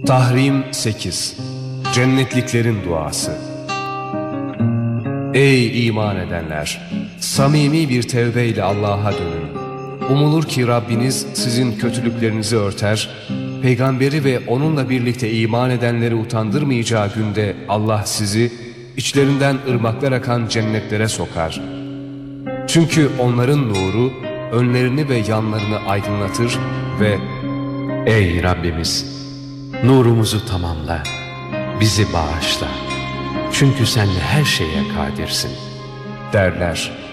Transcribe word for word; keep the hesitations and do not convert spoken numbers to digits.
Tahrim sekiz. Cennetliklerin duası. Ey iman edenler! Samimi bir tevbeyle Allah'a dönün. Umulur ki Rabbiniz sizin kötülüklerinizi örter, peygamberi ve onunla birlikte iman edenleri utandırmayacağı günde Allah sizi içlerinden ırmaklar akan cennetlere sokar. Çünkü onların nuru önlerini ve yanlarını aydınlatır ve Ey Rabbimiz! Nurumuzu tamamla, bizi bağışla. Çünkü sen her şeye kadirsin derler.